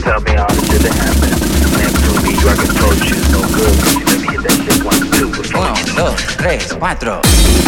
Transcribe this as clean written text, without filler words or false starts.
tell me all the shit that happened. Next to me, I can told you no good. Cause you let me hit that shit 1, 2. 1, 2, 3, 4.